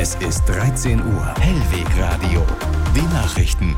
Es ist 13 Uhr. Hellwegradio. Die Nachrichten.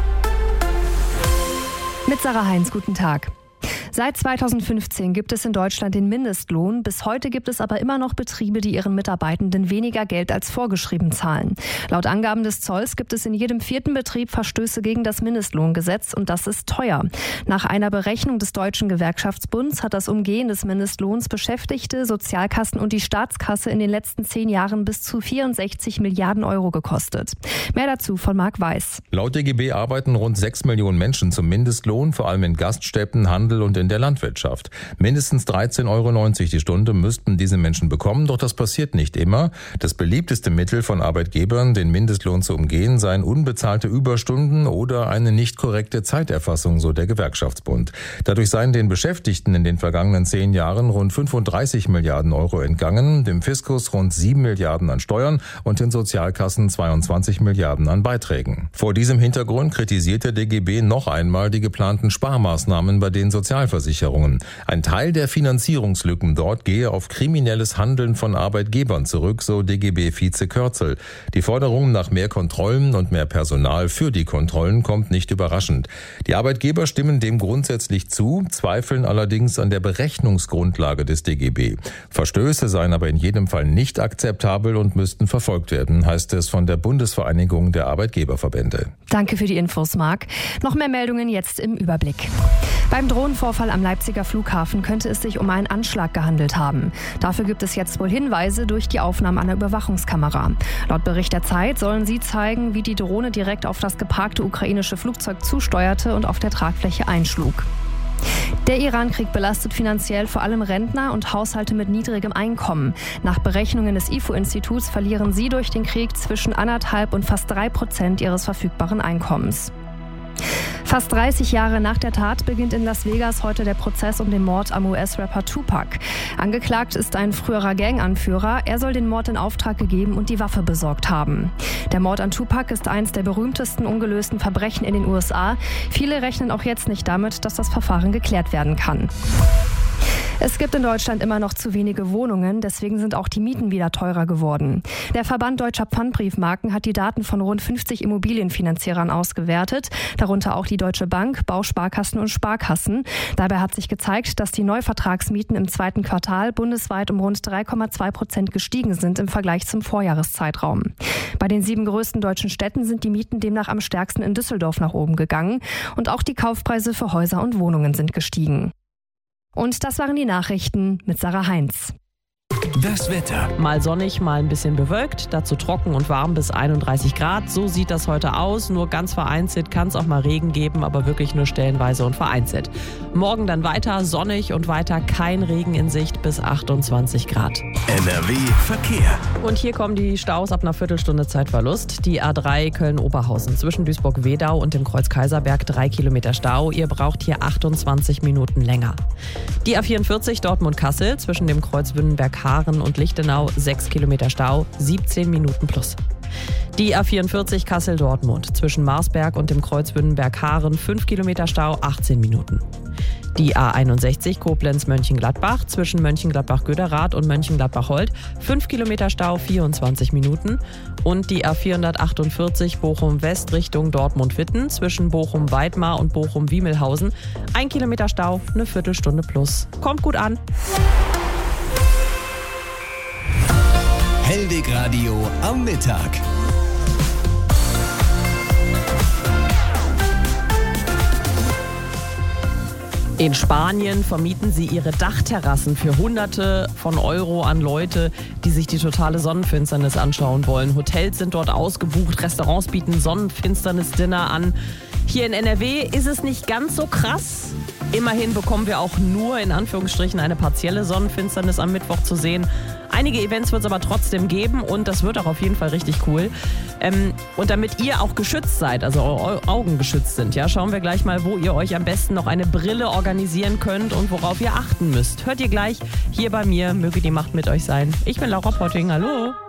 Mit Sarah Heinz, guten Tag. Seit 2015 gibt es in Deutschland den Mindestlohn. Bis heute gibt es aber immer noch Betriebe, die ihren Mitarbeitenden weniger Geld als vorgeschrieben zahlen. Laut Angaben des Zolls gibt es in jedem 4. Betrieb Verstöße gegen das Mindestlohngesetz und das ist teuer. Nach einer Berechnung des Deutschen Gewerkschaftsbunds hat das Umgehen des Mindestlohns Beschäftigte, Sozialkassen und die Staatskasse in den letzten 10 Jahren bis zu 64 Milliarden Euro gekostet. Mehr dazu von Marc Weiß. Laut DGB arbeiten rund 6 Millionen Menschen zum Mindestlohn, vor allem in Gaststätten, Handel und in der Landwirtschaft. Mindestens 13,90 Euro die Stunde müssten diese Menschen bekommen, doch das passiert nicht immer. Das beliebteste Mittel von Arbeitgebern, den Mindestlohn zu umgehen, seien unbezahlte Überstunden oder eine nicht korrekte Zeiterfassung, so der Gewerkschaftsbund. Dadurch seien den Beschäftigten in den vergangenen 10 Jahren rund 35 Milliarden Euro entgangen, dem Fiskus rund 7 Milliarden an Steuern und den Sozialkassen 22 Milliarden an Beiträgen. Vor diesem Hintergrund kritisiert der DGB noch einmal die geplanten Sparmaßnahmen bei den Sozialversicherungen. Ein Teil der Finanzierungslücken dort gehe auf kriminelles Handeln von Arbeitgebern zurück, so DGB-Vize Kürzel. Die Forderung nach mehr Kontrollen und mehr Personal für die Kontrollen kommt nicht überraschend. Die Arbeitgeber stimmen dem grundsätzlich zu, zweifeln allerdings an der Berechnungsgrundlage des DGB. Verstöße seien aber in jedem Fall nicht akzeptabel und müssten verfolgt werden, heißt es von der Bundesvereinigung der Arbeitgeberverbände. Danke für die Infos, Marc. Noch mehr Meldungen jetzt im Überblick. Beim Drohnenvorfall am Leipziger Flughafen könnte es sich um einen Anschlag gehandelt haben. Dafür gibt es jetzt wohl Hinweise durch die Aufnahmen einer Überwachungskamera. Laut Bericht der Zeit sollen sie zeigen, wie die Drohne direkt auf das geparkte ukrainische Flugzeug zusteuerte und auf der Tragfläche einschlug. Der Iran-Krieg belastet finanziell vor allem Rentner und Haushalte mit niedrigem Einkommen. Nach Berechnungen des IFO-Instituts verlieren sie durch den Krieg zwischen 1,5% und fast 3% ihres verfügbaren Einkommens. Fast 30 Jahre nach der Tat beginnt in Las Vegas heute der Prozess um den Mord am US-Rapper Tupac. Angeklagt ist ein früherer Gang-Anführer. Er soll den Mord in Auftrag gegeben und die Waffe besorgt haben. Der Mord an Tupac ist eines der berühmtesten ungelösten Verbrechen in den USA. Viele rechnen auch jetzt nicht damit, dass das Verfahren geklärt werden kann. Es gibt in Deutschland immer noch zu wenige Wohnungen, deswegen sind auch die Mieten wieder teurer geworden. Der Verband Deutscher Pfandbriefmarken hat die Daten von rund 50 Immobilienfinanzierern ausgewertet, darunter auch die Deutsche Bank, Bausparkassen und Sparkassen. Dabei hat sich gezeigt, dass die Neuvertragsmieten im 2. Quartal bundesweit um rund 3,2% gestiegen sind im Vergleich zum Vorjahreszeitraum. Bei den 7 größten deutschen Städten sind die Mieten demnach am stärksten in Düsseldorf nach oben gegangen und auch die Kaufpreise für Häuser und Wohnungen sind gestiegen. Und das waren die Nachrichten mit Sarah Heinz. Das Wetter. Mal sonnig, mal ein bisschen bewölkt, dazu trocken und warm bis 31 Grad. So sieht das heute aus. Nur ganz vereinzelt kann es auch mal Regen geben, aber wirklich nur stellenweise und vereinzelt. Morgen dann weiter sonnig und weiter kein Regen in Sicht bis 28 Grad. NRW Verkehr. Und hier kommen die Staus ab einer Viertelstunde Zeitverlust. Die A3 Köln-Oberhausen zwischen Duisburg-Wedau und dem Kreuz Kaiserberg 3 Kilometer Stau. Ihr braucht hier 28 Minuten länger. Die A44 Dortmund-Kassel zwischen dem Kreuz Wünnenberg-Haaren und Lichtenau 6 Kilometer Stau, 17 Minuten plus. Die A44 Kassel-Dortmund zwischen Marsberg und dem Kreuz Wünnenberg-Haaren 5 Kilometer Stau, 18 Minuten. Die A61 Koblenz-Mönchengladbach zwischen Mönchengladbach-Göderath und Mönchengladbach-Holt 5 Kilometer Stau, 24 Minuten. Und die A448 Bochum-West Richtung Dortmund-Witten zwischen Bochum-Weidmar und Bochum-Wiemelhausen 1 Kilometer Stau, eine Viertelstunde plus. Kommt gut an! Hellwegradio am Mittag. In Spanien vermieten sie ihre Dachterrassen für Hunderte von Euro an Leute, die sich die totale Sonnenfinsternis anschauen wollen. Hotels sind dort ausgebucht, Restaurants bieten Sonnenfinsternis-Dinner an. Hier in NRW ist es nicht ganz so krass. Immerhin bekommen wir auch nur in Anführungsstrichen eine partielle Sonnenfinsternis am Mittwoch zu sehen. Einige Events wird es aber trotzdem geben und das wird auch auf jeden Fall richtig cool. Und damit ihr auch geschützt seid, also eure Augen geschützt sind, ja, schauen wir gleich mal, wo ihr euch am besten noch eine Brille organisieren könnt und worauf ihr achten müsst. Hört ihr gleich hier bei mir, möge die Macht mit euch sein. Ich bin Laura Potting, hallo.